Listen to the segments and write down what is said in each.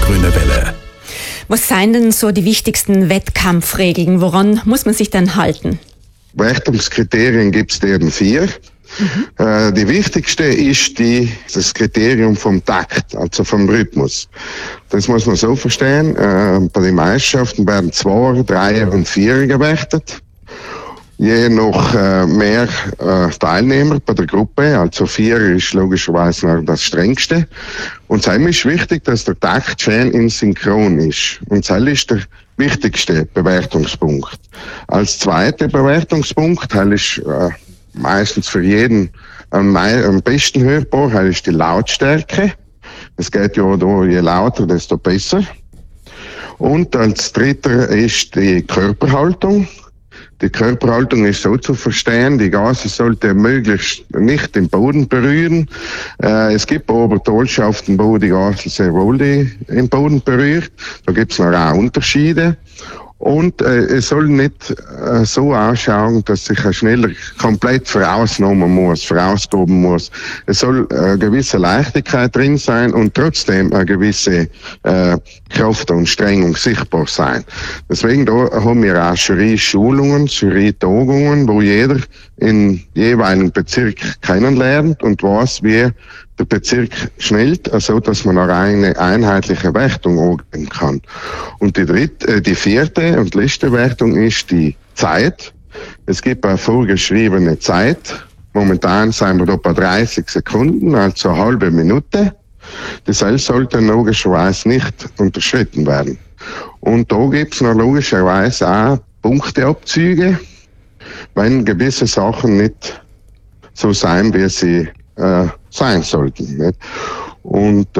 grünen Welle. Was seien denn so die wichtigsten Wettkampfregeln? Woran muss man sich denn halten? Wertungskriterien gibt es deren 4. Die wichtigste ist das Kriterium vom Takt, also vom Rhythmus. Das muss man so verstehen. Bei den Meisterschaften werden 2er, 3er und 4er gewertet. Je noch mehr Teilnehmer bei der Gruppe, also 4er ist logischerweise noch das strengste. Und es ist wichtig, dass der Takt schön in Synchron ist. Und das ist der wichtigste Bewertungspunkt. Als zweiter Bewertungspunkt ist meistens für jeden am besten hörbar, ist die Lautstärke. Es geht ja da, je lauter, desto besser. Und als dritter ist die Körperhaltung. Die Körperhaltung ist so zu verstehen, die Gase sollte möglichst nicht den Boden berühren. Es gibt aber Tollschaften, wo die Gase sehr wohl den Boden berührt. Da gibt es noch auch Unterschiede. Und es soll nicht so ausschauen, dass sich ein schneller komplett verausgaben muss. Es soll eine gewisse Leichtigkeit drin sein und trotzdem eine gewisse Kraft und Strengung sichtbar sein. Deswegen da haben wir auch Jury-Schulungen, Jury-Tagungen, wo jeder in jeweiligen Bezirk kennenlernt und weiß, wie der Bezirk schnellt, also dass man eine einheitliche Wertung angeben kann. Und die vierte und letzte Wertung ist die Zeit. Es gibt eine vorgeschriebene Zeit. Momentan sind wir da bei 30 Sekunden, also eine halbe Minute. Das sollte logischerweise nicht unterschritten werden. Und da gibt es noch logischerweise auch Punkteabzüge, wenn gewisse Sachen nicht so sein, wie sie sein sollten. Nicht? Und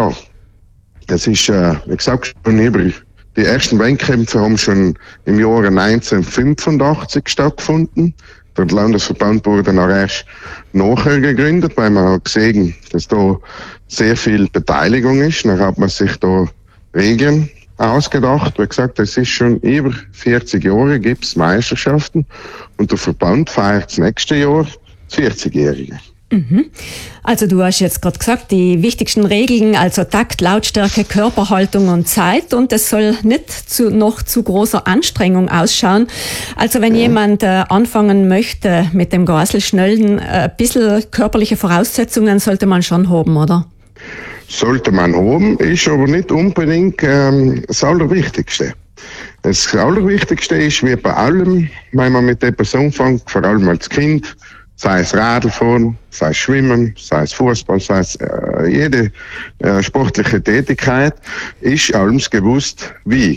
das ist, wie gesagt, schon über die ersten Wettkämpfe haben schon im Jahre 1985 stattgefunden. Der Landesverband wurde dann erst nachher gegründet, weil man hat gesehen, dass da sehr viel Beteiligung ist. Dann hat man sich da Regeln ausgedacht. Wie gesagt, es ist schon über 40 Jahre gibt's Meisterschaften und der Verband feiert das nächste Jahr das 40-Jährige. Also du hast jetzt gerade gesagt, die wichtigsten Regeln, also Takt, Lautstärke, Körperhaltung und Zeit, und es soll nicht noch zu großer Anstrengung ausschauen. Also wenn jemand anfangen möchte mit dem Gaselschnellen, ein bisschen körperliche Voraussetzungen sollte man schon haben, oder? Sollte man haben, ist aber nicht unbedingt das Allerwichtigste. Das Allerwichtigste ist, wie bei allem, wenn man mit etwas anfängt, vor allem als Kind, sei es Radlfahren, sei es Schwimmen, sei es Fußball, sei es jede sportliche Tätigkeit, ist allem gewusst, wie.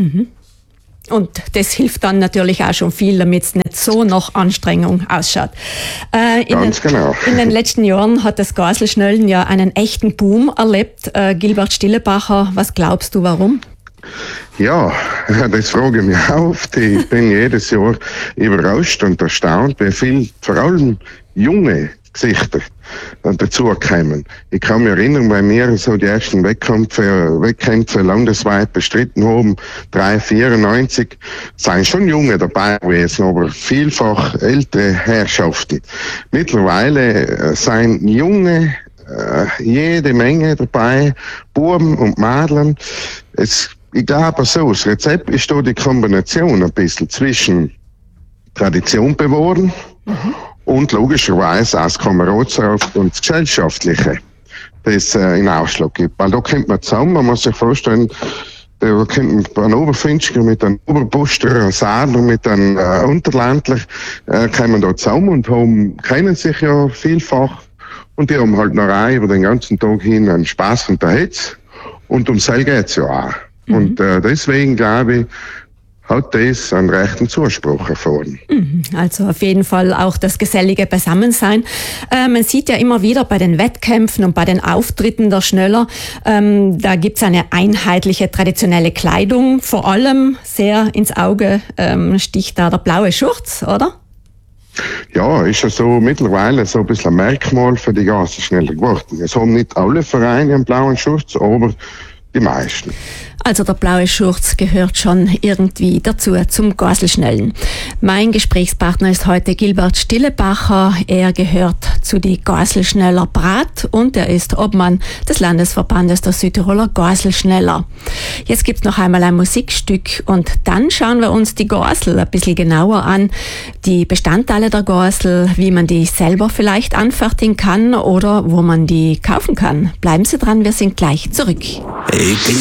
Und das hilft dann natürlich auch schon viel, damit es nicht so nach Anstrengung ausschaut. Ganz genau. In den letzten Jahren hat das Gaselschnellen ja einen echten Boom erlebt. Gilbert Stillebacher, was glaubst du, warum? Ja, das frage ich mich oft. Ich bin jedes Jahr überrascht und erstaunt, wie viel, vor allem junge Gesichter dazukommen. Ich kann mich erinnern, weil wir so die ersten Wettkämpfe landesweit bestritten haben, 1994, sind schon Junge dabei gewesen, aber vielfach ältere Herrschaften. Mittlerweile sind junge jede Menge dabei, Buben und Mädchen. Ich glaube so, das Rezept ist da die Kombination ein bisschen zwischen Tradition bewahren und logischerweise auch das Kameradschaft und das Gesellschaftliche, das in Ausschlag gibt. Weil da kommt man zusammen, man muss sich vorstellen, da kommt ein Oberfinsker mit einem Oberbuster, einem Sadler mit einem Unterländler, kommen da zusammen und kennen sich ja vielfach. Und die haben halt noch auch über den ganzen Tag hin einen Spaß und der Hetz. Und um das geht's ja auch. Und deswegen glaube ich, hat das einen rechten Zuspruch erfahren. Also auf jeden Fall auch das gesellige Beisammensein. Man sieht ja immer wieder bei den Wettkämpfen und bei den Auftritten der Schneller, da gibt's eine einheitliche traditionelle Kleidung. Vor allem sehr ins Auge sticht da der blaue Schurz, oder? Ja, ist ja so mittlerweile so ein bisschen ein Merkmal für die Gaselschneller geworden. Es haben nicht alle Vereine einen blauen Schurz, aber die meisten. Also der blaue Schurz gehört schon irgendwie dazu, zum Gaselschnellen. Mein Gesprächspartner ist heute Gilbert Stillebacher. Er gehört zu die Gaselschneller Brat und er ist Obmann des Landesverbandes der Südtiroler Gaselschneller. Jetzt gibt's noch einmal ein Musikstück und dann schauen wir uns die Gasel ein bisschen genauer an. Die Bestandteile der Gasel, wie man die selber vielleicht anfertigen kann oder wo man die kaufen kann. Bleiben Sie dran, wir sind gleich zurück.